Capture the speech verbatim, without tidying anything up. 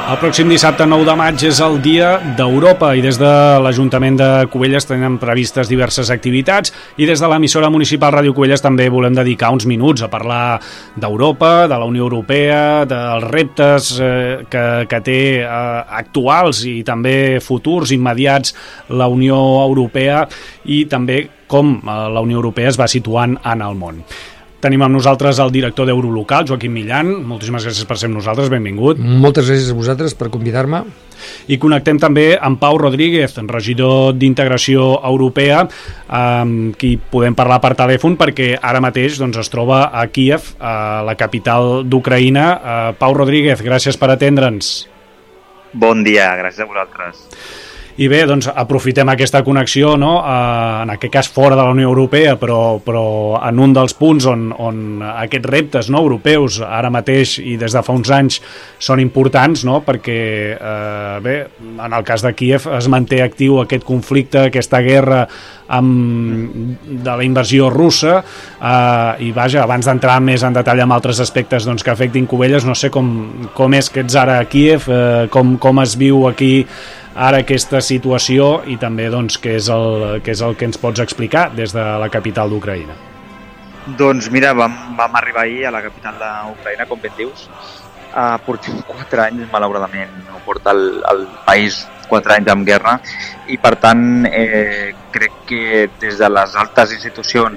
El pròxim dissabte nou de maig és el Dia d'Europa i des de l'Ajuntament de Cubelles tenen previstes diverses activitats i des de l'emissora municipal Ràdio Cubelles també volem dedicar uns minuts a parlar d'Europa, de la Unió Europea, dels reptes eh, que, que té eh, actuals i també futurs, immediats, la Unió Europea i també com eh, la Unió Europea es va situant en el món. Tenim amb nosaltres el director d'Eurolocal, Joaquim Millan. Moltíssimes gràcies per ser amb nosaltres, benvingut. Moltes gràcies a vosaltres per convidar-me. I connectem també amb Pau Rodríguez, regidor d'Integració Europea, amb qui podem parlar per telèfon perquè ara mateix doncs, es troba a Kíev, a la capital d'Ucraïna. Pau Rodríguez, gràcies per atendre'ns. Bon dia, gràcies a vosaltres. I bé, doncs aprofitem aquesta connexió, no? Uh, en aquest cas fora de la Unió Europea, però, però en un dels punts on, on aquests reptes, no, europeus ara mateix i des de fa uns anys són importants, no? Perquè uh, bé, en el cas de Kíev es manté actiu aquest conflicte, aquesta guerra amb, de la invasió russa uh, i vaja, abans d'entrar més en detall amb altres aspectes doncs, que afectin Cubelles, no sé com, com és que ets ara a Kíev, uh, com, com es viu aquí ara aquesta situació i també doncs, què és el, què és el que ens pots explicar des de la capital d'Ucraïna. Doncs mira, vam, vam arribar ahir a la capital d'Ucraïna, com ben dius. Uh, portem quatre anys, malauradament, no porta el, el país quatre anys en guerra i per tant eh, crec que des de les altes institucions